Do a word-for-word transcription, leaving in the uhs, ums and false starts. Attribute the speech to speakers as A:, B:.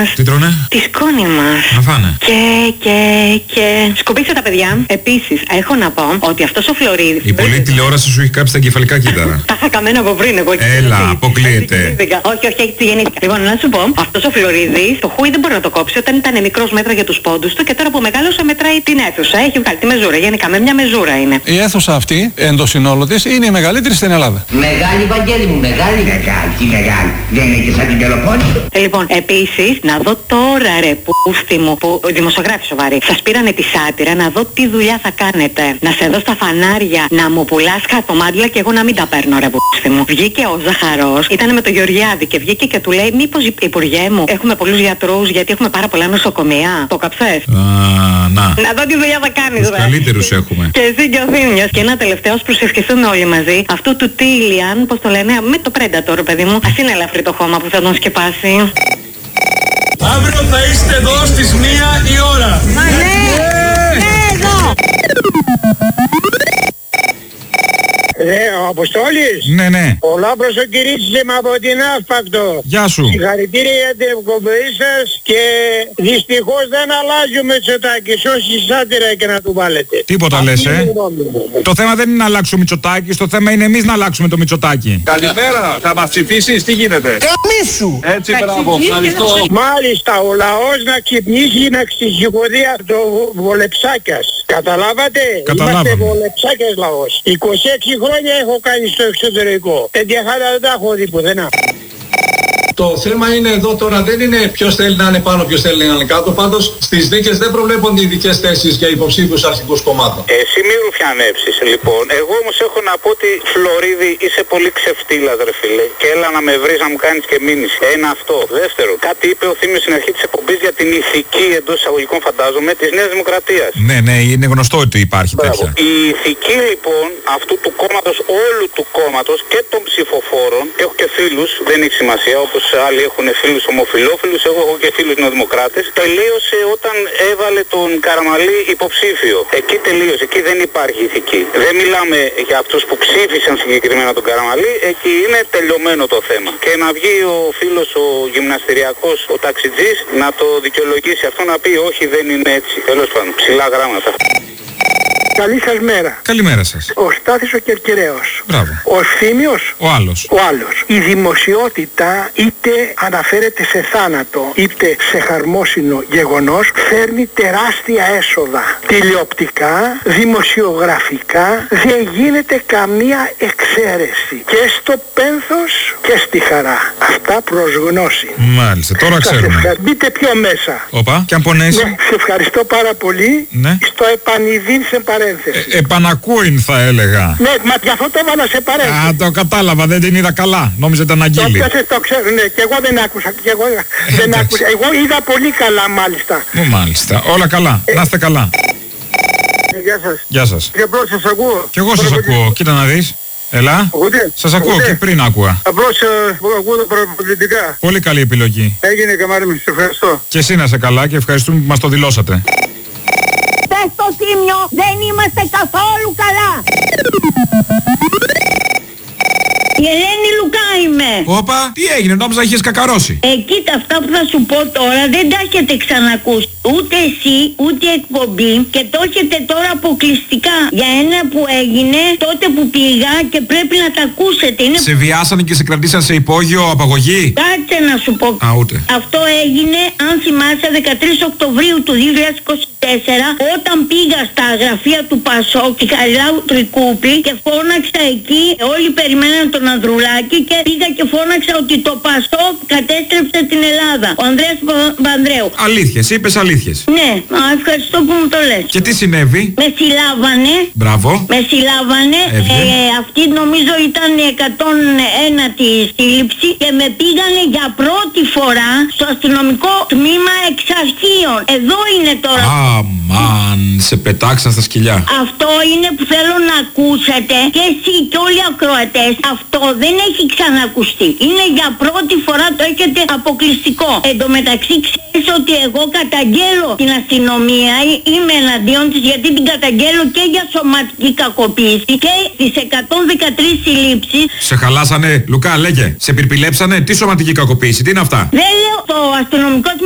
A: μας.
B: Τι τρώνε?
A: Τη σκόνη μας.
B: Να φάνε.
A: Και, και, και. Σκουπίστε τα παιδιά. Επίσης, έχω να πω ότι αυτός ο Φλωρίδης.
B: Η πολλή τηλεόραση σου έχει κάψει τα εγκεφαλικά κύτταρα.
A: Τα είχα καμένα από πριν, εγώ.
B: Έλα, αποκλείεται.
A: Όχι, όχι, έτσι γεννήθηκα. Λοιπόν, να σου πω, αυτός ο Φλωρίδης, το χούι δεν μπορεί να το κόψει όταν ήταν μικρός μέτρα για τους πόντους του και τώρα που μεγάλωσε μετράει την αίθουσα. Έχει βγάλει τη μεζούρα. Γενικά με μια μεζούρα είναι.
C: Η αίθουσα αυτή, εν το συνόλο της, είναι η μεγαλύτερη στην Ελλάδα.
D: Μεγάλη, Βαγγέλη μου, μεγάλη. Μεγάλη, τι μεγάλη. Δεν είναι και σαν την Πελοπόννησο.
A: Λοιπόν, επίσης, να δω τώρα ρε πούστη μου, που δημοσιογράφοι σοβαροί, σας πήρανε τη σάτυρα, να δω τι δουλειά θα κάνετε. Να σε δω στα φανάρια, να μου πουλάς χαρτομάτια και εγώ να μην τα παίρνω ρε πούστη μου. Βγήκε ο Ζαχαρός, ήταν με το Γεωργιάδη και βγήκε και του λέει, μήπως υπουργέ μου, έχουμε πολλούς γιατρούς γιατί έχουμε πάρα πολλά νοσοκομεία. Το καψές.
B: Α, να.
A: Να δω τι δουλειά θα κάνεις,
B: τους καλύτερους έχουμε.
A: Και εσύ και ο Θήμιος. Και ένα τελευταίο, ας προσευχηθούμε όλοι μαζί. Αυτού του Τίλιαν, πώς το λένε, με το Predator, παιδί μου. Ας είναι ελαφρύ το χώμα που θα τον σκεπάσει.
E: Αύριο θα είστε εδώ στις μία η ώρα.
A: Μα ναι, ναι, εδώ.
F: Ε, ο Αποστόλης.
B: Ναι, ναι.
F: Πολλά προσοκυρίσεις είμαι από την Αύπακτο.
B: Γεια σου.
F: Συγχαρητήρια για την εκπομπή σας και δυστυχώς δεν αλλάζει ο Μητσοτάκης όση σάτυρα και να του βάλετε.
B: Τίποτα λες, ε. Το θέμα δεν είναι να αλλάξουμε Μητσοτάκη, το θέμα είναι εμείς να αλλάξουμε το Μητσοτάκη.
E: Καλημέρα, θα μας ψηφίσεις, τι γίνεται?
F: Καμίσου!
E: Έτσι, μπράβο, ευχαριστώ.
F: Μάλιστα, ο λαός να ξυπνήσει να ξεσηκωθεί από το Βολεψάκιας. Καταλάβατε?
B: Καταλάβαμε.
F: Είμαστε Βολεψάκιας λαός. είκοσι έξι χρόνια έχω κάνει στο εξωτερικό. Τέτοια χάρα δεν τα έχω δει πουθενά.
E: Το θέμα είναι εδώ τώρα δεν είναι ποιος θέλει να είναι πάνω, ποιος θέλει να είναι κάτω. Πάντως στις δίκες δεν προβλέπονται ειδικές θέσεις για υποψήφιους αρχικούς κομμάτων.
G: Εσύ μη ρουφιανέψεις λοιπόν. Εγώ όμως έχω να πω ότι Φλωρίδη είσαι πολύ ξεφτύλας ρε φίλε. Και έλα να με βρεις να μου κάνεις και μήνυση. Ένα αυτό. Δεύτερο, κάτι είπε ο Θήμιος στην αρχή της εκπομπής για την ηθική εντός εισαγωγικών φαντάζομαι της Νέας Δημοκρατίας.
B: Ναι, ναι, είναι γνωστό ότι υπάρχει τέτοια.
G: Η ηθική λοιπόν αυτού του κόμματος, όλου του κόμματος και των ψηφοφόρων, έχω και φίλους, δεν έχει σημασία όπως άλλοι έχουν φίλους ομοφυλόφιλους, εγώ έχω και φίλους νεοδημοκράτες, τελείωσε όταν έβαλε τον Καραμαλή υποψήφιο. Εκεί τελείωσε, εκεί δεν υπάρχει ηθική. Δεν μιλάμε για αυτούς που ψήφισαν συγκεκριμένα τον Καραμαλή, εκεί είναι τελειωμένο το θέμα. Και να βγει ο φίλος ο γυμναστηριακός, ο ταξιτζής, να το δικαιολογήσει αυτό, να πει όχι δεν είναι έτσι. Τέλος πάντων, ψηλά γράμματα.
F: Καλή σας μέρα.
B: Καλημέρα σας.
F: Ο Στάθης ο Κερκυραίος.
B: Μπράβο.
F: Ο Θήμιος.
B: Ο άλλος.
F: Ο άλλος. Η δημοσιότητα είτε αναφέρεται σε θάνατο είτε σε χαρμόσυνο γεγονός φέρνει τεράστια έσοδα. Τηλεοπτικά, δημοσιογραφικά δεν γίνεται καμία εξαίρεση. Και στο πένθος και στη χαρά. Αυτά προς γνώση.
B: Μάλιστα, τώρα
F: Σας
B: ξέρουμε.
F: ευχα... Μπείτε πιο μέσα.
B: Όπα, και αν πονέσει.
F: Ναι, σε ευχαριστώ πάρα πολύ.
B: Ναι.
F: Στο επανειδήν σε παρένθεση.
B: Ε, επανακούειν θα έλεγα.
F: Ναι, μα γι' αυτό το έβαλα σε παρένθεση.
B: Α, το κατάλαβα, δεν την είδα καλά. Νόμιζα ήταν αγγείλη.
F: Το πιάσες, το ξέρω, ναι, και εγώ δεν άκουσα. Και εγώ δεν
B: εντάξει.
F: άκουσα. Εγώ είδα πολύ καλά μάλιστα.
B: Μου μάλιστα. Όλα καλά. Να είστε καλά.
F: Ε, γεια σας.
B: Γεια σας.
F: Και απλώς σας ακούω.
B: Κι εγώ σας ακούω. Κοίτα να δεις. Έλα.
F: Ακούτε?
B: Σας ακούω
F: Ακούτε?
B: και πριν άκουγα.
F: Απλώς ε, ακούω τα παραπολιτικά.
B: Πολύ καλή επιλογή.
F: Έγινε καμάρι μου, σε ευχαριστώ.
B: Και εσύ να είσαι καλά και ευχαριστούμε που μας το δηλώσατε.
H: Πες στο Θήμιο, δεν είμαστε καθόλου καλά. Η Ελένη Λουκά είμαι.
B: Όπα, τι έγινε, νόμιζα είχες κακαρώσει.
H: Ε, κοίτα, αυτά που θα σου πω τώρα δεν τα έχετε ξανακούσει. Ούτε εσύ, ούτε εκπομπή. Και το έχετε τώρα αποκλειστικά. Για ένα που έγινε τότε που πήγα και πρέπει να τα ακούσετε. Είναι...
B: Σε βιάσανε και σε κρατήσαν σε υπόγειο απαγωγή.
H: Κάτσε να σου πω.
B: Α, ούτε.
H: Αυτό έγινε, αν θυμάσαι, δεκατρείς Οκτωβρίου του δύο χιλιάδες είκοσι τέσσερα, όταν πήγα στα γραφεία του Πασόκ, τη Χαριλάου Τρικούπη, και φώναξα εκεί, όλοι περιμέναν τον Ανδρουλάκη και πήγα και φώναξα ότι το Πασόκ κατέστρεψε την Ελλάδα. Ο Ανδρέας Παπανδρέου.
B: Αλήθειες, είπες αλήθειες.
H: Ναι, α, ευχαριστώ που μου το λες.
B: Και τι συνέβη?
H: Με συλλάβανε.
B: Μπράβο.
H: Με συλλάβανε. Ε, αυτή νομίζω ήταν η εκατόν ένατη σύλληψη και με πήγανε για πρώτη φορά στο αστυνομικό τμήμα εξαρχείων. Εδώ είναι τώρα.
B: Αμάν, σε πετάξαν στα σκυλιά.
H: Αυτό είναι που θέλω να ακούσετε και εσύ και όλοι οι ακροατές. Αυτό δεν έχει ξανακουστεί. Είναι για πρώτη φορά, το έχετε αποκλειστικό. Εν τω μεταξύ ξέρεις ότι εγώ καταγγέλλω την αστυνομία, είμαι εναντίον της, γιατί την καταγγέλλω και για σωματική κακοποίηση και τις εκατόν δεκατρείς συλλήψεις.
B: Σε χαλάσανε, Λουκά, λέγε. Σε πυρπιλέψανε, τι σωματική κακοποίηση, τι είναι αυτά?
H: Δεν λέω το αστυνομικό